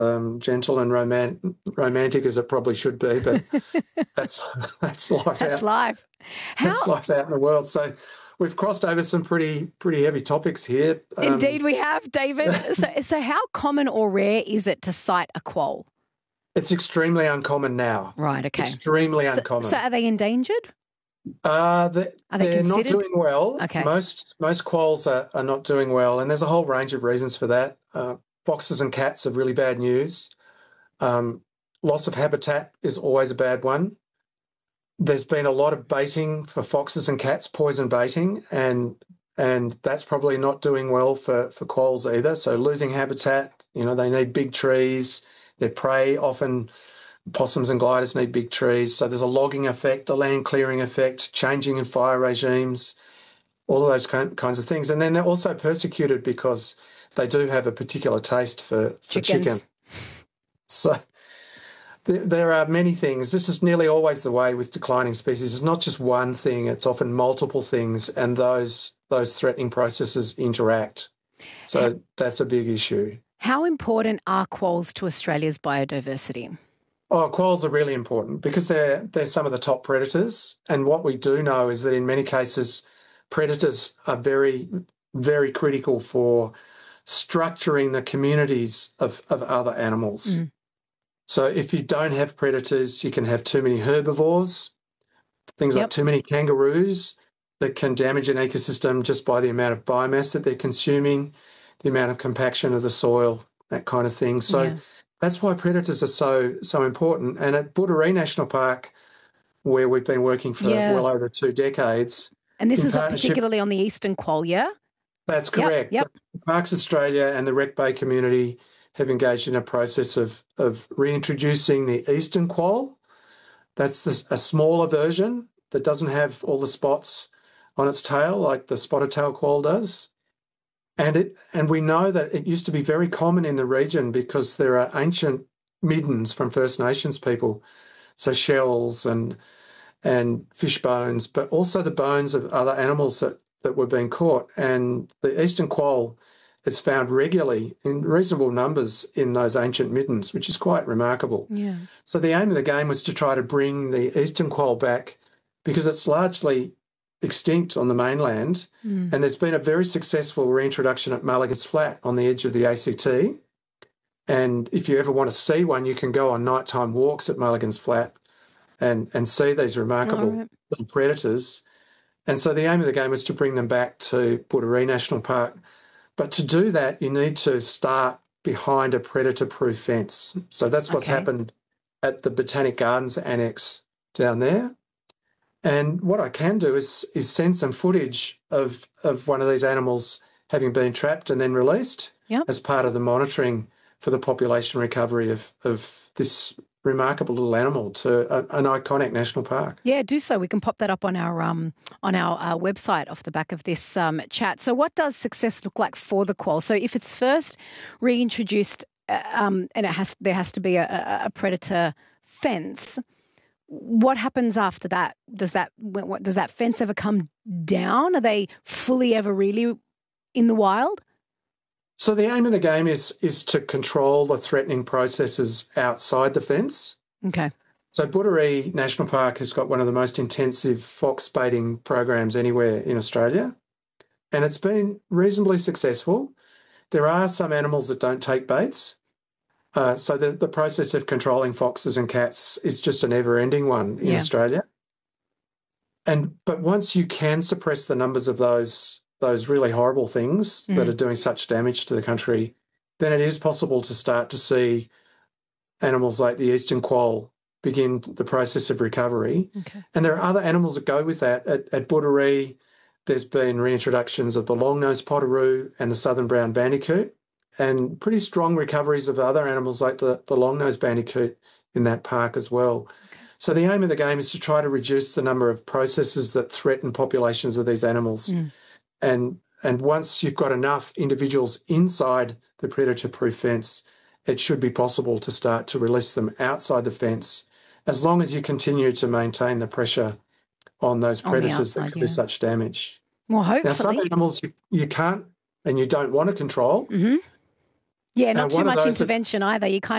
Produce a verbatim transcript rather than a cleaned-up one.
um, gentle and roman- romantic as it probably should be, but that's that's life That's out. life. How That's life out in the world. So we've crossed over some pretty pretty heavy topics here. Um, Indeed we have, David. so, so how common or rare is it to sight a quoll? It's extremely uncommon now. Right, okay. Extremely So, uncommon. so are they endangered? Uh, they, Are they they're not considered? doing well. Okay. Most most quolls are, are not doing well, and there's a whole range of reasons for that. Uh, foxes and cats are really bad news. Um, loss of habitat is always a bad one. There's been a lot of baiting for foxes and cats, poison baiting, and and that's probably not doing well for, for quolls either. So losing habitat, you know, they need big trees. Their prey often... Possums and gliders need big trees. So there's a logging effect, a land clearing effect, changing in fire regimes, all of those kind, kinds of things. And then they're also persecuted because they do have a particular taste for, for chicken. So there, there are many things. This is nearly always the way with declining species. It's not just one thing, it's often multiple things, and those those threatening processes interact. So that's a big issue. How important are quolls to Australia's biodiversity? Oh, quolls are really important because they're they're some of the top predators. And what we do know is that in many cases, predators are very, very critical for structuring the communities of, of other animals. Mm. So if you don't have predators, you can have too many herbivores, things yep. like too many kangaroos that can damage an ecosystem just by the amount of biomass that they're consuming, the amount of compaction of the soil, that kind of thing. So yeah. That's why predators are so so important. And at Budaree National Park, where we've been working for yeah. well over two decades. And this is particularly on the eastern quoll, yeah? That's correct. Yep, yep. Parks Australia and the Wreck Bay community have engaged in a process of, of reintroducing the eastern quoll. That's the, a smaller version that doesn't have all the spots on its tail like the spotted tail quoll does. And it and we know that it used to be very common in the region because there are ancient middens from First Nations people, so shells and and fish bones, but also the bones of other animals that, that were being caught. And the eastern quoll is found regularly in reasonable numbers in those ancient middens, which is quite remarkable. Yeah. So the aim of the game was to try to bring the eastern quoll back because it's largely extinct on the mainland, mm. and there's been a very successful reintroduction at Mulligan's Flat on the edge of the A C T. And if you ever want to see one, you can go on nighttime walks at Mulligan's Flat and, and see these remarkable right. little predators. And so the aim of the game is to bring them back to Budaree National Park. But to do that, you need to start behind a predator-proof fence. So that's what's okay. happened at the Botanic Gardens Annex down there. And what I can do is is send some footage of, of one of these animals having been trapped and then released yep. as part of the monitoring for the population recovery of, of this remarkable little animal to a, an iconic national park. Yeah, do so. We can pop that up on our um on our uh, website off the back of this um, chat. So what does success look like for the quoll? So if it's first reintroduced uh, um, and it has there has to be a, a predator fence, what happens after that? Does that what, does that fence ever come down? Are they fully ever really in the wild? So the aim of the game is is to control the threatening processes outside the fence. Okay. So Budaree National Park has got one of the most intensive fox baiting programs anywhere in Australia, and it's been reasonably successful. There are some animals that don't take baits. Uh, so the, the process of controlling foxes and cats is just a never-ending one in yeah. Australia. And but once you can suppress the numbers of those those really horrible things mm. that are doing such damage to the country, then it is possible to start to see animals like the eastern quoll begin the process of recovery. Okay. And there are other animals that go with that. At, at Budaree, there's been reintroductions of the long-nosed potteroo and the southern brown bandicoot, and pretty strong recoveries of other animals like the, the long-nosed bandicoot in that park as well. Okay. So the aim of the game is to try to reduce the number of processes that threaten populations of these animals. Mm. And and once you've got enough individuals inside the predator-proof fence, it should be possible to start to release them outside the fence, as long as you continue to maintain the pressure on those predators on outside, that can yeah. do such damage. Well, hopefully. Now, some animals you, you can't and you don't want to control. Mm-hmm. Yeah, Now, not too one of much those that- intervention either. You kind